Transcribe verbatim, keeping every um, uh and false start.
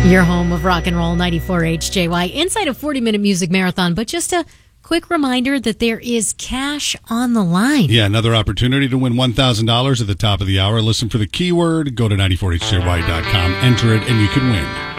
Your home of rock and roll, ninety-four H J Y, inside a forty-minute music marathon. But just a quick reminder that there is cash on the line. Yeah, another opportunity to win one thousand dollars at the top of the hour. Listen for the keyword, go to ninety-four H J Y dot com, enter it, and you can win.